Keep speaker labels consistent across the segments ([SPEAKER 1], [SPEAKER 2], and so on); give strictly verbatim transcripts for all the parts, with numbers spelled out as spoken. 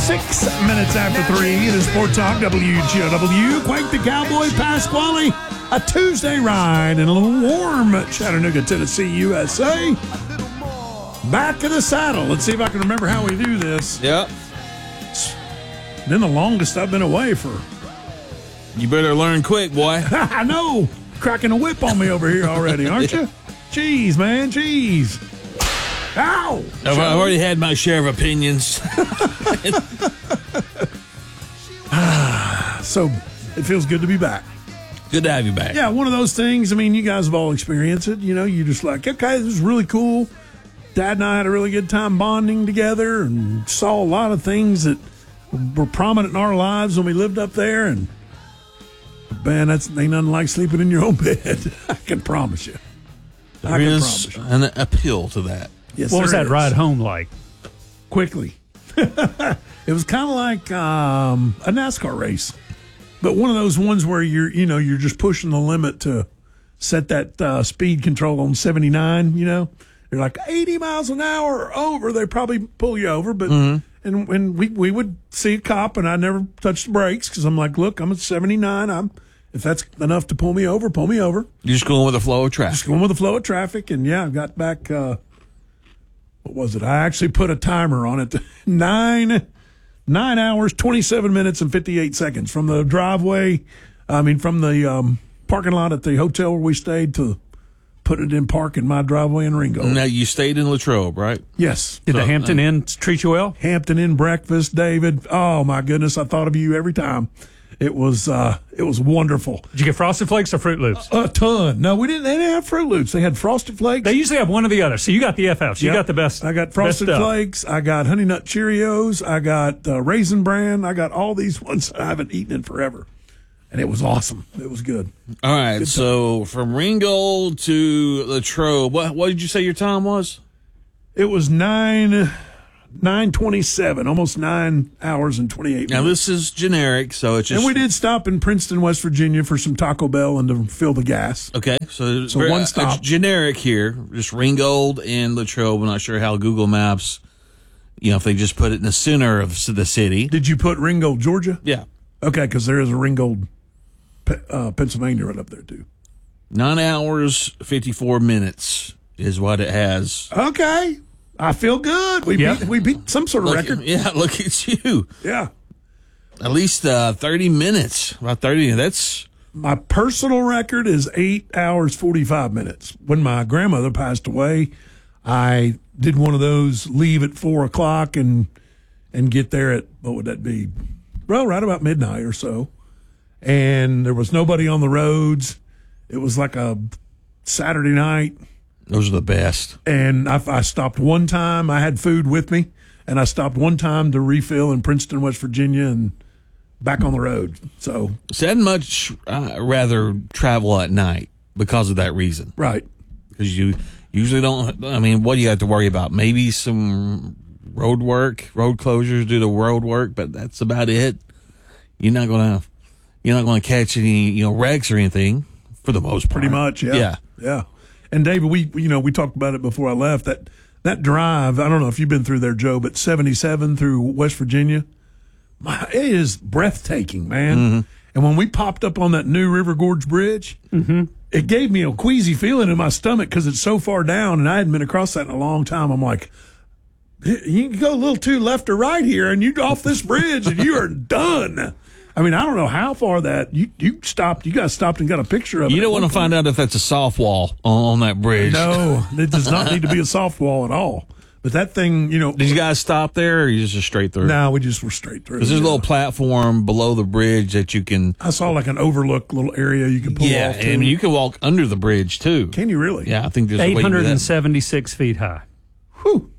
[SPEAKER 1] Six minutes after three, it is Sport Talk, W G O W. Quake the Cowboy, Pasquale, a Tuesday ride in a little warm Chattanooga, Tennessee, U S A. Back in the saddle. Let's see if I can remember how we do this.
[SPEAKER 2] Yep.
[SPEAKER 1] Been the longest I've been away for.
[SPEAKER 2] You better learn quick, boy.
[SPEAKER 1] I know. Cracking a whip on me over here already, aren't you? Jeez, man, jeez. Ow!
[SPEAKER 2] I've, I've already had my share of opinions.
[SPEAKER 1] So it feels good to be back.
[SPEAKER 2] Good to have you back.
[SPEAKER 1] Yeah, one of those things. I mean, you guys have all experienced it. You know, you're just like, okay, this is really cool. Dad and I had a really good time bonding together and saw a lot of things that were prominent in our lives when we lived up there. And man, that's ain't nothing like sleeping in your own bed. I can promise you. I
[SPEAKER 2] There
[SPEAKER 1] can
[SPEAKER 2] is
[SPEAKER 1] promise you.
[SPEAKER 2] an appeal to that.
[SPEAKER 1] Yes,
[SPEAKER 3] What was
[SPEAKER 1] there
[SPEAKER 3] that
[SPEAKER 1] is.
[SPEAKER 3] ride home like?
[SPEAKER 1] Quickly. It was kind of like um, a NASCAR race, but one of those ones where you're, you know, you're just pushing the limit to set that uh, speed control on seventy-nine. You know, they're like eighty miles an hour or over. They probably pull you over, but
[SPEAKER 2] Mm-hmm.
[SPEAKER 1] and when we we would see a cop, and I never touched the brakes because I'm like, look, I'm at seventy-nine. I'm if that's enough to pull me over, pull me over.
[SPEAKER 2] You're just going with the flow of traffic.
[SPEAKER 1] Just going with the flow of traffic, and yeah, I got back. Uh, what was it? I actually put a timer on it. Nine, nine hours, twenty-seven minutes, and fifty-eight seconds from the driveway. I mean, from the um, parking lot at the hotel where we stayed to putting it in park in my driveway in Ringgold.
[SPEAKER 2] Now, you stayed in Latrobe, right?
[SPEAKER 1] Yes,
[SPEAKER 3] Did
[SPEAKER 2] So,
[SPEAKER 3] the Hampton Inn treat you well?
[SPEAKER 1] Hampton Inn breakfast, David. Oh my goodness, I thought of you every time. It was uh, it was wonderful.
[SPEAKER 3] Did you get Frosted Flakes or Fruit Loops?
[SPEAKER 1] A ton. No, we didn't. They didn't have Fruit Loops. They had Frosted Flakes.
[SPEAKER 3] They usually have one or the other. So you got the F Fs. You
[SPEAKER 1] Yep.
[SPEAKER 3] got the best.
[SPEAKER 1] I got
[SPEAKER 3] best
[SPEAKER 1] Frosted
[SPEAKER 3] stuff.
[SPEAKER 1] Flakes. I got Honey Nut Cheerios. I got uh, Raisin Bran. I got all these ones that I haven't eaten in forever. And it was awesome. It was good.
[SPEAKER 2] All right. So from Ringgold to Latrobe, what, what did you say your time was?
[SPEAKER 1] It was nine, nine twenty-seven, almost nine hours and twenty-eight
[SPEAKER 2] Now,
[SPEAKER 1] minutes.
[SPEAKER 2] this is generic, so it's just.
[SPEAKER 1] And we did stop in Princeton, West Virginia for some Taco Bell and to fill the gas.
[SPEAKER 2] Okay, so,
[SPEAKER 1] So
[SPEAKER 2] very-
[SPEAKER 1] one
[SPEAKER 2] uh,
[SPEAKER 1] stop.
[SPEAKER 2] It's generic here, just Ringgold and Latrobe. I'm not sure how Google Maps, you know, if they just put it in the center of the city.
[SPEAKER 1] Did you put Ringgold, Georgia?
[SPEAKER 2] Yeah,
[SPEAKER 1] Okay, because there is a Ringgold, Pe- uh, Pennsylvania right up there, too.
[SPEAKER 2] nine hours fifty-four minutes is what it has.
[SPEAKER 1] Okay. I feel good. We,
[SPEAKER 3] Yep.
[SPEAKER 1] beat, we beat some sort of
[SPEAKER 2] Look,
[SPEAKER 1] record.
[SPEAKER 2] yeah, look at you.
[SPEAKER 1] Yeah.
[SPEAKER 2] At least uh, thirty minutes. About thirty. That's
[SPEAKER 1] My personal record is eight hours, forty-five minutes. When my grandmother passed away, I did one of those leave at four o'clock and and get there at, what would that be? Well, right about midnight or so. And there was nobody on the roads. It was like a Saturday night.
[SPEAKER 2] those are the best.
[SPEAKER 1] And I, I stopped one time. I had food with me. And I stopped one time to refill in Princeton, West Virginia, and back on the road. So,
[SPEAKER 2] So I'd much uh, rather travel at night because of that reason.
[SPEAKER 1] right.
[SPEAKER 2] Because you usually don't. I mean, what do you have to worry about? Maybe some road work, road closures due to road work, but that's about it. You're not gonna, you're not gonna catch any, you know, wrecks or anything for the most part.
[SPEAKER 1] Pretty much, yeah.
[SPEAKER 2] Yeah.
[SPEAKER 1] Yeah. And David, we you know, we talked about it before I left. That that drive, I don't know if you've been through there, Joe, but seventy-seven through West Virginia, my, it is breathtaking, man.
[SPEAKER 2] Mm-hmm.
[SPEAKER 1] And when we popped up on that new River Gorge Bridge, it gave me a queasy feeling in my stomach because it's so far down, and I hadn't been across that in a long time. I'm like, you can go a little too left or right here, and you're off this bridge, and you are done. I mean, I don't know how far that you you stopped. You guys stopped and got a picture of it.
[SPEAKER 2] You don't
[SPEAKER 1] at
[SPEAKER 2] want
[SPEAKER 1] one
[SPEAKER 2] to find out if that's a soft wall on, on that bridge.
[SPEAKER 1] No, it does not need to be a soft wall at all. But that thing, you know.
[SPEAKER 2] Did you guys stop there, or you just straight through?
[SPEAKER 1] No, we just were straight through.
[SPEAKER 2] Because there's a little platform below the bridge that you can.
[SPEAKER 1] I saw like an overlook little area you can pull
[SPEAKER 2] Yeah,
[SPEAKER 1] off to.
[SPEAKER 2] and you can walk under the bridge too.
[SPEAKER 1] Can you really?
[SPEAKER 2] Yeah, I think there's a way to
[SPEAKER 3] eight
[SPEAKER 2] do
[SPEAKER 3] hundred
[SPEAKER 2] that.
[SPEAKER 3] seventy-six feet high.
[SPEAKER 1] Whew.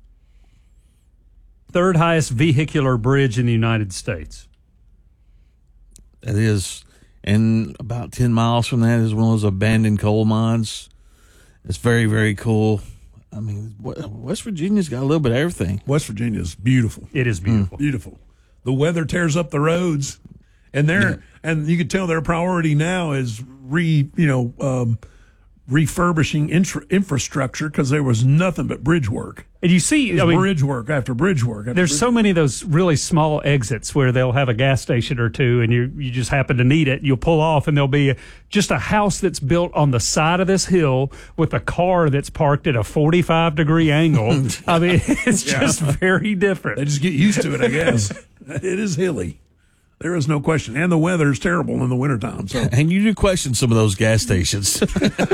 [SPEAKER 3] Third highest vehicular bridge in the United States.
[SPEAKER 2] It is, and about ten miles from that is one of those abandoned coal mines. It's very, very cool. I mean, West Virginia's got a little bit of everything.
[SPEAKER 1] West Virginia's beautiful.
[SPEAKER 3] It is beautiful.
[SPEAKER 1] Beautiful. The weather tears up the roads, and they're
[SPEAKER 2] Yeah.
[SPEAKER 1] and you can tell their priority now is re you know um, refurbishing infra- infrastructure because there was nothing but bridge work.
[SPEAKER 3] And you see, I mean,
[SPEAKER 1] bridge work after bridge work. After
[SPEAKER 3] there's
[SPEAKER 1] bridge
[SPEAKER 3] so many of those really small exits where they'll have a gas station or two and you you just happen to need it. You'll pull off and there'll be just a house that's built on the side of this hill with a car that's parked at a forty-five degree angle. I mean, it's
[SPEAKER 1] Yeah.
[SPEAKER 3] just very different.
[SPEAKER 1] They just get used to it, I guess. It is hilly. There is no question. And the weather is terrible in the wintertime. So
[SPEAKER 2] And you do question some of those gas stations.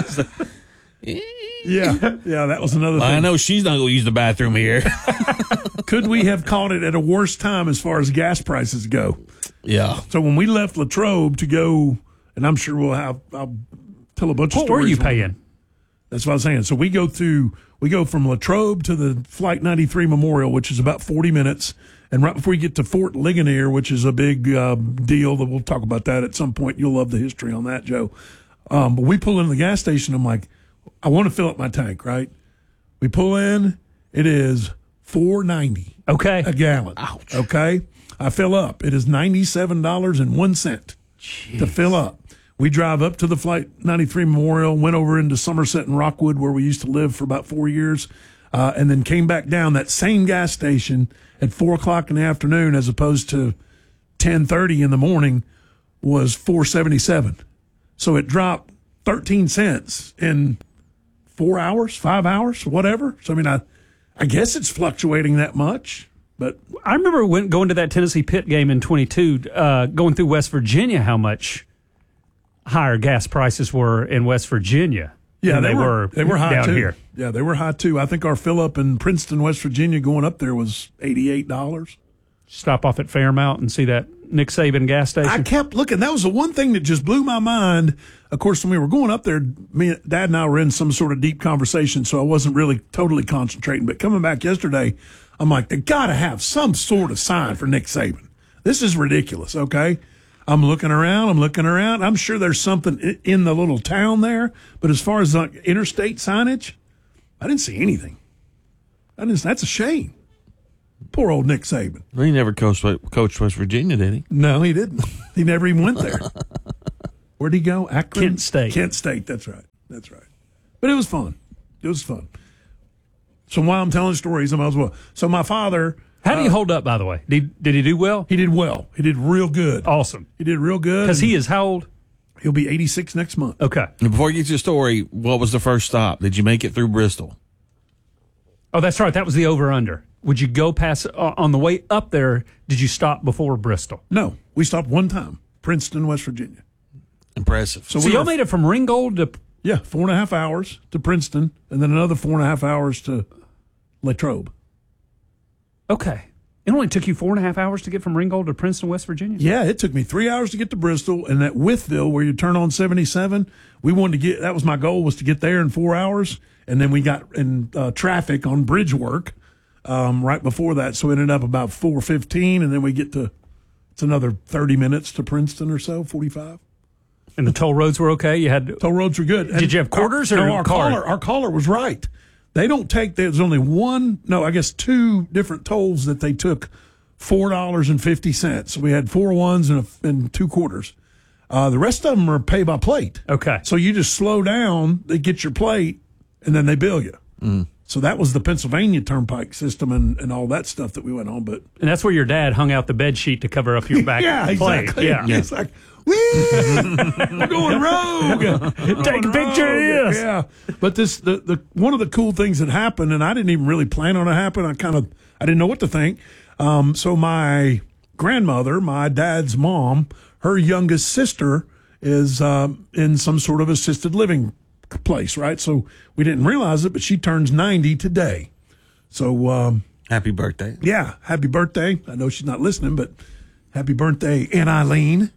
[SPEAKER 1] yeah, yeah, that was another thing.
[SPEAKER 2] I know she's not going to use the bathroom here.
[SPEAKER 1] Could we have caught it at a worse time as far as gas prices go?
[SPEAKER 2] Yeah.
[SPEAKER 1] So when we left Latrobe to go, and I'm sure we'll have, I'll tell a bunch of
[SPEAKER 3] What
[SPEAKER 1] stories.
[SPEAKER 3] were you
[SPEAKER 1] on-
[SPEAKER 3] paying?
[SPEAKER 1] That's what I was saying. So we go through, we go from Latrobe to the Flight ninety-three Memorial, which is about forty minutes. And right before you get to Fort Ligonier, which is a big uh, deal, that we'll talk about that at some point. You'll love the history on that, Joe. Um, but we pull into the gas station. I'm like, I want to fill up my tank, right? We pull in. It is four ninety
[SPEAKER 3] Okay.
[SPEAKER 1] a gallon.
[SPEAKER 2] Ouch.
[SPEAKER 1] Okay. I fill up. It is ninety-seven dollars and one cent to fill up. We drive up to the Flight ninety-three Memorial, went over into Somerset and Rockwood, where we used to live for about four years, uh, and then came back down that same gas station at four o'clock in the afternoon, as opposed to ten thirty in the morning, was four seventy-seven. So it dropped thirteen cents in four hours, five hours, whatever. So I mean, I, I guess it's fluctuating that much, but
[SPEAKER 3] I remember when going to that Tennessee Pitt game in twenty-two, uh, going through West Virginia, how much higher gas prices were in West Virginia.
[SPEAKER 1] yeah,
[SPEAKER 3] than
[SPEAKER 1] they, were, they were high
[SPEAKER 3] down
[SPEAKER 1] too.
[SPEAKER 3] here.
[SPEAKER 1] Yeah, they were high too. I think our fill up in Princeton, West Virginia, going up there was eighty-eight dollars.
[SPEAKER 3] Stop off at Fairmount and see that Nick Saban gas station.
[SPEAKER 1] I kept looking. That was the one thing that just blew my mind. Of course, when we were going up there, me, Dad, and I were in some sort of deep conversation, so I wasn't really totally concentrating. But coming back yesterday, I'm like, they got to have some sort of sign for Nick Saban. This is ridiculous. Okay, I'm looking around. I'm looking around. I'm sure there's something i- in the little town there, but as far as like interstate signage, I didn't see anything. I didn't. That's a shame. Poor old Nick Saban.
[SPEAKER 2] Well, he never coached, coached West Virginia, did he?
[SPEAKER 1] No, he didn't. He never even went there. Where'd he go? Akron?
[SPEAKER 3] Kent State.
[SPEAKER 1] Kent State. That's right. That's right. But it was fun. It was fun. So while I'm telling stories, I might as well. So my father,
[SPEAKER 3] How do you hold up, by the way? Did, did he do well?
[SPEAKER 1] he did well. He did real good.
[SPEAKER 3] Awesome.
[SPEAKER 1] He did real good.
[SPEAKER 3] Because he is how old?
[SPEAKER 1] He'll be eighty-six next month.
[SPEAKER 3] Okay.
[SPEAKER 2] And before you get to your story, what was the first stop? Did you make it through Bristol?
[SPEAKER 3] Oh, that's right. That was the over-under. Would you go past, uh, on the way up there, did you stop before Bristol?
[SPEAKER 1] No, we stopped one time. Princeton, West Virginia.
[SPEAKER 2] Impressive.
[SPEAKER 1] So,
[SPEAKER 3] So
[SPEAKER 1] we
[SPEAKER 3] y'all
[SPEAKER 1] were,
[SPEAKER 3] made it from Ringgold to,
[SPEAKER 1] yeah, four and a half hours to Princeton, and then another four and a half hours to Latrobe.
[SPEAKER 3] okay. It only took you four and a half hours to get from Ringgold to Princeton, West Virginia?
[SPEAKER 1] Yeah, it took me three hours to get to Bristol, and that Wytheville where you turn on seventy-seven, we wanted to get, that was my goal, was to get there in four hours, and then we got in uh, traffic on bridge work um, right before that, so it ended up about four fifteen, and then we get to, it's another thirty minutes to Princeton or so, forty-five.
[SPEAKER 3] And the toll roads were okay? You had
[SPEAKER 1] Toll roads were good.
[SPEAKER 3] Did you have quarters
[SPEAKER 1] our,
[SPEAKER 3] or
[SPEAKER 1] no, our
[SPEAKER 3] card?
[SPEAKER 1] caller? Our caller was right. They don't take, there's only one, no, I guess two different tolls that they took four dollars and fifty cents. So we had four ones and, a, and two quarters. Uh, the rest of them are pay by plate.
[SPEAKER 3] Okay.
[SPEAKER 1] So you just slow down, they get your plate, and then they bill you.
[SPEAKER 2] Mm.
[SPEAKER 1] So that was the Pennsylvania Turnpike system and, and all that stuff that we went on. But
[SPEAKER 3] And that's where your dad hung out the bed sheet to cover up your back
[SPEAKER 1] yeah,
[SPEAKER 3] plate.
[SPEAKER 1] exactly.
[SPEAKER 3] Yeah.
[SPEAKER 1] It's like, woo, we're going rogue.
[SPEAKER 3] Take a picture of this.
[SPEAKER 1] Yeah. But this, the, the, one of the cool things that happened, and I didn't even really plan on it happen. I kind of, I didn't know what to think. Um, so my grandmother, my dad's mom, her youngest sister is, um, in some sort of assisted living place, right? So we didn't realize it, but she turns ninety today. So, um,
[SPEAKER 2] Happy birthday.
[SPEAKER 1] yeah, happy birthday. I know she's not listening, but happy birthday, Aunt Eileen.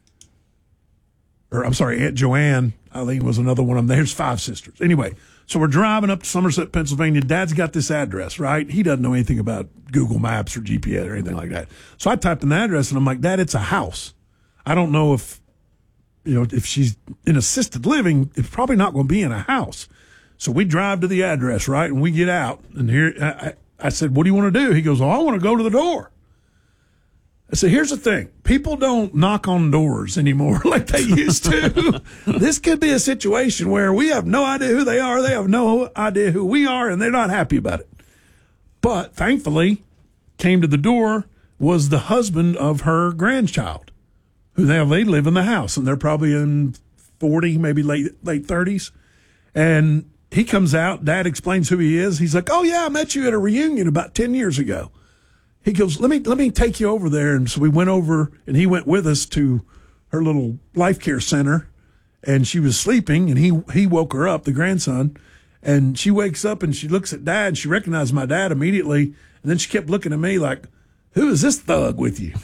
[SPEAKER 1] Or I'm sorry, Aunt Joanne. Eileen was another one of them. There's five sisters. Anyway, so we're driving up to Somerset, Pennsylvania. Dad's got this address, right? He doesn't know anything about Google Maps or G P S or anything like that. So I typed in the address, and I'm like, Dad, it's a house. I don't know if, you know, if she's in assisted living, it's probably not going to be in a house. So we drive to the address, right? And we get out, and here I, I I said, what do you want to do? He goes, oh, I want to go to the door. I said, here's the thing. People don't knock on doors anymore like they used to. This could be a situation where we have no idea who they are. They have no idea who we are, and they're not happy about it. But thankfully, came to the door was the husband of her grandchild, who they, they live in the house, and they're probably in forty, maybe late late thirties. And he comes out. Dad explains who he is. He's like, oh, yeah, I met you at a reunion about ten years ago. He goes, let me let me take you over there. And so we went over, and he went with us to her little life care center, and she was sleeping, and he he woke her up, the grandson, and she wakes up, and she looks at Dad. She recognized my dad immediately, and then she kept looking at me like, who is this thug with you?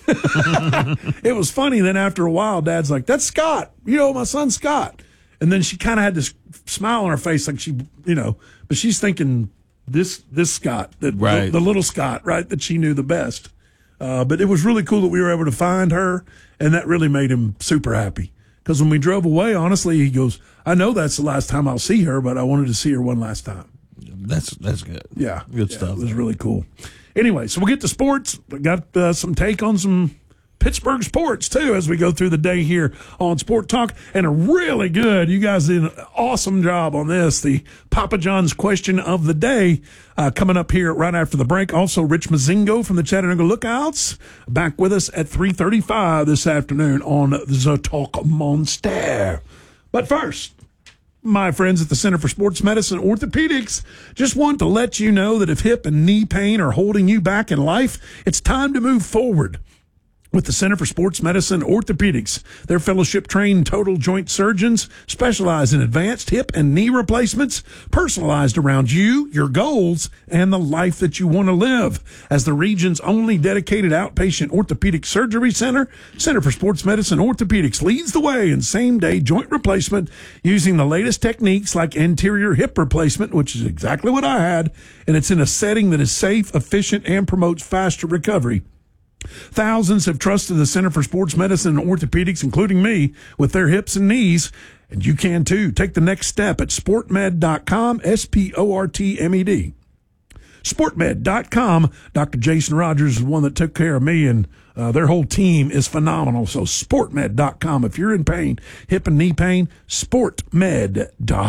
[SPEAKER 1] It was funny. Then after a while, Dad's like, that's Scott. You know, my son Scott. And then she kind of had this smile on her face like she, you know, but she's thinking, This this Scott, that
[SPEAKER 2] right.
[SPEAKER 1] the, the little Scott, right, that she knew the best. Uh, but it was really cool that we were able to find her, and that really made him super happy. Because when we drove away, honestly, he goes, I know that's the last time I'll see her, but I wanted to see her one last time.
[SPEAKER 2] That's that's good.
[SPEAKER 1] Yeah.
[SPEAKER 2] Good
[SPEAKER 1] yeah,
[SPEAKER 2] stuff.
[SPEAKER 1] It was really cool. Anyway, so we'll get to sports. We got uh, some take on some Pittsburgh sports, too, as we go through the day here on Sport Talk. And a really good, you guys did an awesome job on this. The Papa John's question of the day uh, coming up here right after the break. Also, Rich Mazingo from the Chattanooga Lookouts back with us at three thirty-five this afternoon on the Talk Monster. But first, my friends at the Center for Sports Medicine Orthopedics just want to let you know that if hip and knee pain are holding you back in life, it's time to move forward. With the Center for Sports Medicine Orthopedics, their fellowship-trained total joint surgeons specialize in advanced hip and knee replacements, personalized around you, your goals, and the life that you want to live. As the region's only dedicated outpatient orthopedic surgery center, Center for Sports Medicine Orthopedics leads the way in same-day joint replacement using the latest techniques like anterior hip replacement, which is exactly what I had, and it's in a setting that is safe, efficient, and promotes faster recovery. Thousands have trusted the Center for Sports Medicine and Orthopedics, including me, with their hips and knees, and you can too. Take the next step at sport med dot com, S P O R T M E D. sport med dot com. Doctor Jason Rogers is the one that took care of me, and uh, their whole team is phenomenal. So sport med dot com. If you're in pain, hip and knee pain, sport med dot com.